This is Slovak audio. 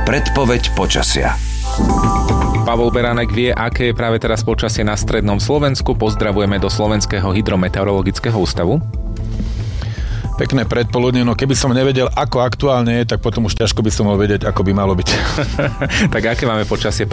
Predpoveď počasia. Pavol Beránek vie, aké je práve teraz počasie na strednom Slovensku. Pozdravujeme do Slovenského hydrometeorologického ústavu. Pekné predpoludne, no keby som nevedel, ako aktuálne je, tak potom už ťažko by som mohol vedieť, ako by malo byť. Tak aké máme počasie